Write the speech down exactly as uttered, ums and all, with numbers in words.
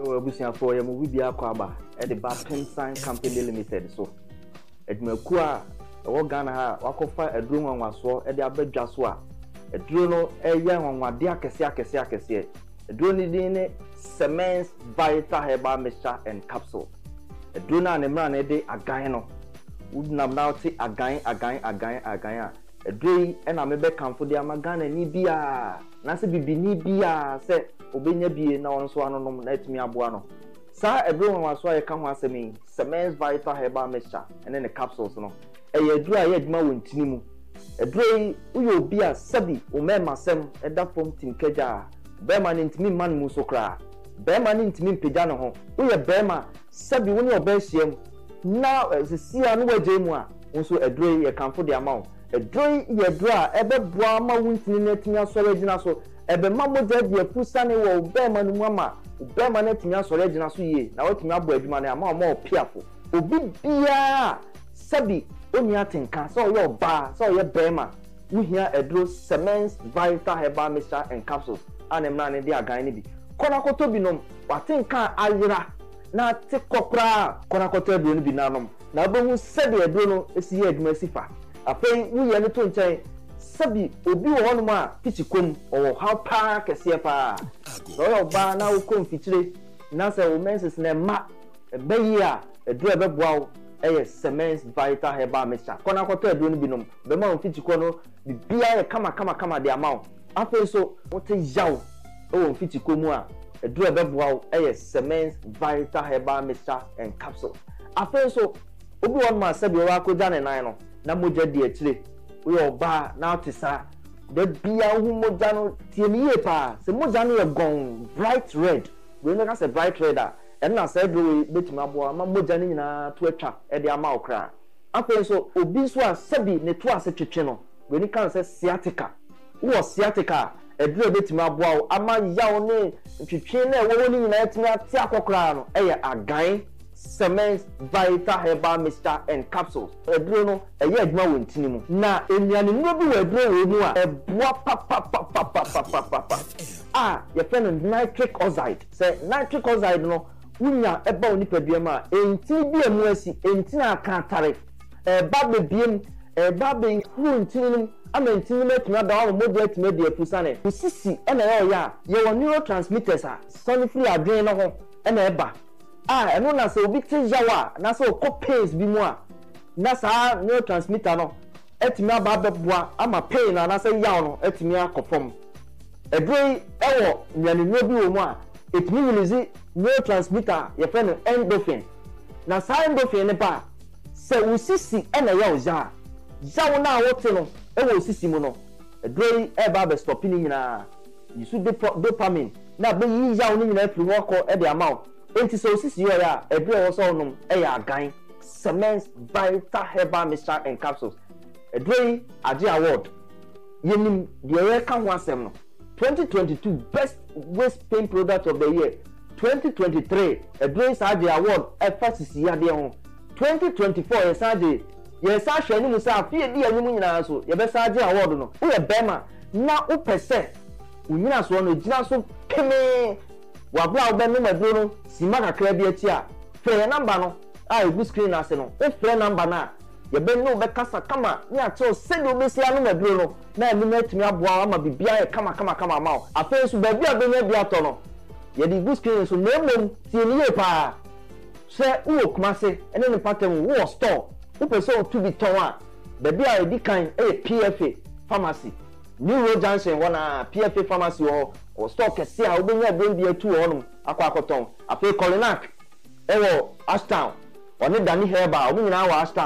abusuafo ya mu bibia kwa aba e de ba Pensign Company Limited so edmaku a wo Ghana ha wakofa aduro nwanwaso e de abadwa so a aduro no eye nwanwade akese akese akese aduro ni din ne Semence Vital Herbal Mixture and Capsule aduro na ne mra na de agan no wudnam na oti agan agan agan agan a aduro yi e na mebe kanfo de amagana ni bia na se bibini bia se obenya bie na won so anonom na etimi aboa no sa aduro nwanwaso a ye ka ho asemi Semence Vital Herbal Mixture and the capsules no e aduro a ye adwuma wontini mu aduro uyo obi a sabi o mema sem e da fom tinkaja be ma ntimi man mu so kra be ma ntimi mpega no ho uye be ma sabi woni oba hiem na sisia no waje mu a nso aduro ye kanfo de ama wo aduro ye aduro a ebe boa ma wontini na timi asore gina so ebe ma moja de afusane wo be ma no mu ama be ma na timi asore gina so ye na watimi abo adwuma na ama ma opiafo obi bia sabi oni atenka so yo ba so ye be ma wuhia aduro Semence Vital Herbal Mixture and Capsules anemna ne de agan ne bi kona koto binom watenka ayira na te kokra kona koto aduro ne bi nanom na obehu sabi aduro no esi ye adwuma sifa afei wuye ne to nchen sabi obi wo hono ma fichikom o ha pa kese pa so yo ba na wo kom fichire na se wo menses na ma beyi a aduro ebe boawo eye Semence Vital Herbal Mixture kona koto aduro ne binom be ma wo fichiko no bibia ye kama kama kama de ama afei so wote yawo o wo fichiko mu a aduro ebe boawo eye Semence Vital Herbal Mixture and Capsule afei so obi won ma sabi wo akoja ne nan no na moja di akire we oba na otisa de bia hu moja no tie ni ye pa se moja no ye gon bright red we no ka se bright red a e na se do betima abo ma moja ni nyina to atwa e de ama okra afei so obi so a sabi ne to ase twetwe no we ni kan se sciatica wo sciatica e duro betima abo ama yawo ne twetwe na e wo ni nyina etimi ati akokra no e ye agan Semence Vital Herbal Mixture and Capsules aduro no eye adwuma wontini mu na enuane no bi wo aduro wo mu a eboa pa pa pa pa pa pa pa ah ye feno nitric oxide say nitric oxide no wunya eba onipadua ma enti bi emu asi enti na akatare e ba bebiem e ba be huntini ama enti no metuna da wo mo de atime de afusane usisi e na ye ya ye wo neurotransmitters a sonifri adwen no ho e na eba ah eno na se obi te jawa na se okopes bi mu a na sa neurotransmitter no etimi aba beboa ama pain na na se yaw no etimi akofom edrei ewo nyane no bi wo mu a etimi release neurotransmitter ye fe no endorphin na sa endorphin ne ba se usisi e na yaw ja jaw na wote no ewo usisi mu no edrei e ba be stop ni nyina yisu dopamine na be yi yaw ni nyina firi wo ko e de amount enti so sisi yo ya edure wo so num e ya agan Semence Vital Herbal Mixture and Capsules edure age award yenim de ye ka ho asem no twenty twenty-two best waist pain product of the year twenty twenty-three edure age award e fa sisi ya de ho twenty twenty-four ye saje ye sa hwani mu sa afie di anyum nyina so ye be saje award no wo ye bema na wo pese unyina so no gina so peme wabla obe no maduro no sima kakra bi achi a frɛ number no a egu screen ase no o frɛ number na ye be no be kasa kama ni ato se do be sia no maduro no na emi na atumi aboa ama bibia ye kama kama kama ma o afa so ba bia be nya bia to no ye di egu screen so na emom tie ni ye pa se wo kumase ene ne patem wo store wo person to be ton a ba bia e di kan e P F A pharmacy New Road Junction wana P F A pharmacy o o stock kese a obenya brand bi atu honum akwa akoton afi Colinac ewo Ashtown oni Dani Herbal o nyina wa Ashtown